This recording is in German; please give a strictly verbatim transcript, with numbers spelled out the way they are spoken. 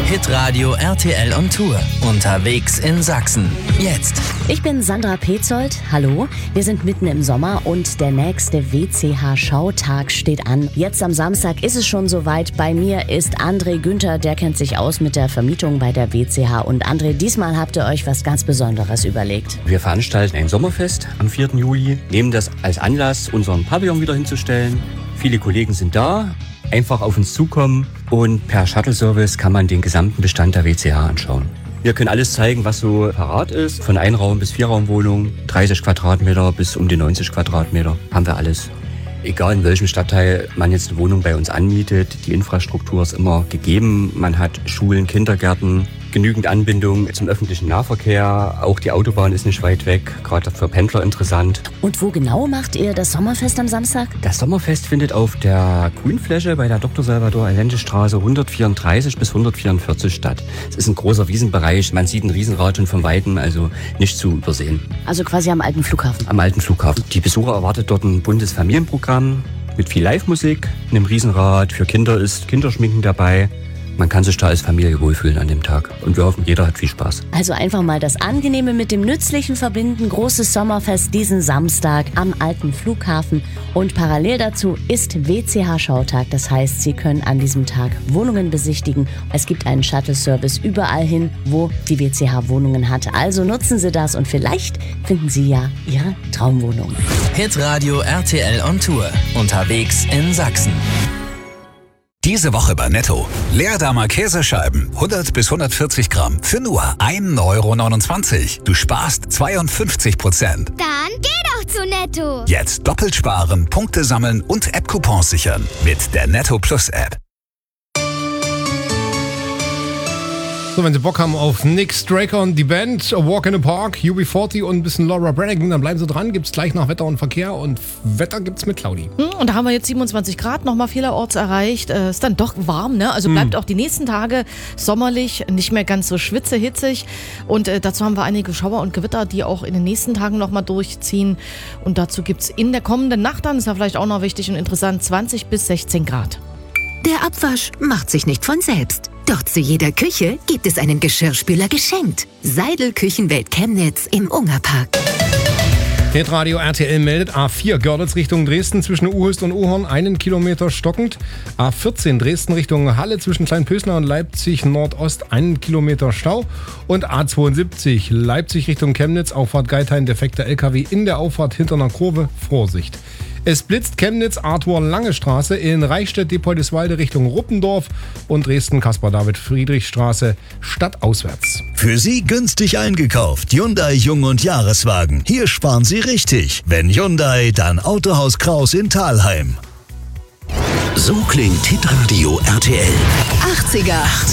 Hitradio R T L on Tour. Unterwegs in Sachsen. Jetzt. Ich bin Sandra Petzold. Hallo. Wir sind mitten im Sommer und der nächste W C H-Schautag steht an. Jetzt am Samstag ist es schon soweit. Bei mir ist André Günther, der kennt sich aus mit der Vermietung bei der W C H. Und André, diesmal habt ihr euch was ganz Besonderes überlegt. Wir veranstalten ein Sommerfest am vierten Juli, nehmen das als Anlass, unseren Pavillon wieder hinzustellen. Viele Kollegen sind da. Einfach auf uns zukommen und per Shuttle-Service kann man den gesamten Bestand der W C H anschauen. Wir können alles zeigen, was so parat ist. Von Einraum- bis Vierraumwohnungen, dreißig Quadratmeter bis um die neunzig Quadratmeter, haben wir alles. Egal in welchem Stadtteil man jetzt eine Wohnung bei uns anmietet, die Infrastruktur ist immer gegeben. Man hat Schulen, Kindergärten, genügend Anbindung zum öffentlichen Nahverkehr. Auch die Autobahn ist nicht weit weg, gerade für Pendler interessant. Und wo genau macht ihr das Sommerfest am Samstag? Das Sommerfest findet auf der Grünfläche bei der Doktor Salvador Allende Straße hundertvierunddreißig bis hundertvierundvierzig statt. Es ist ein großer Wiesenbereich, man sieht ein Riesenrad schon von Weitem, also nicht zu übersehen. Also quasi am alten Flughafen? Am alten Flughafen. Die Besucher erwartet dort ein buntes Familienprogramm mit viel Live-Musik, einem Riesenrad. Für Kinder ist Kinderschminken dabei. Man kann sich da als Familie wohlfühlen an dem Tag. Und wir hoffen, jeder hat viel Spaß. Also einfach mal das Angenehme mit dem Nützlichen verbinden. Großes Sommerfest diesen Samstag am alten Flughafen. Und parallel dazu ist W C H-Schautag. Das heißt, Sie können an diesem Tag Wohnungen besichtigen. Es gibt einen Shuttle-Service überall hin, wo die W C H Wohnungen hat. Also nutzen Sie das und vielleicht finden Sie ja Ihre Traumwohnung. Hitradio R T L on Tour. Unterwegs in Sachsen. Diese Woche bei Netto. Leerdammer Käsescheiben, hundert bis hundertvierzig Gramm, für nur ein Euro neunundzwanzig. Du sparst zweiundfünfzig Prozent. Dann geh doch zu Netto. Jetzt doppelt sparen, Punkte sammeln und App-Coupons sichern mit der Netto Plus App. So, wenn Sie Bock haben auf Nick Straker und die Band, A Walk in the Park, U B vierzig und ein bisschen Laura Branigan, dann bleiben Sie dran. Gibt's gleich nach Wetter und Verkehr und Wetter gibt's mit Claudi. Und da haben wir jetzt siebenundzwanzig Grad nochmal vielerorts erreicht. Äh, ist dann doch warm, ne? Also bleibt hm. auch die nächsten Tage sommerlich, nicht mehr ganz so schwitzehitzig. Und äh, dazu haben wir einige Schauer und Gewitter, die auch in den nächsten Tagen nochmal durchziehen. Und dazu gibt's in der kommenden Nacht dann, ist ja vielleicht auch noch wichtig und interessant, zwanzig bis sechzehn Grad. Der Abwasch macht sich nicht von selbst. Doch zu jeder Küche gibt es einen Geschirrspüler geschenkt. Seidel Küchenwelt Chemnitz im Ungerpark. Hitradio R T L meldet A vier Görlitz Richtung Dresden zwischen Uhöst und Uhorn einen Kilometer stockend. A vierzehn Dresden Richtung Halle zwischen Kleinpösner und Leipzig Nordost einen Kilometer Stau. Und A zweiundsiebzig Leipzig Richtung Chemnitz, Auffahrt Geithain, defekter L K W in der Auffahrt hinter einer Kurve, Vorsicht. Es blitzt Chemnitz, Arthur Lange Straße, in Reichstätt, Diepoldiswalde Richtung Ruppendorf und Dresden, Caspar-David-Friedrich-Straße, stadtauswärts. Für Sie günstig eingekauft. Hyundai Jung- und Jahreswagen. Hier sparen Sie richtig. Wenn Hyundai, dann Autohaus Kraus in Thalheim. So klingt Hitradio R T L. achtziger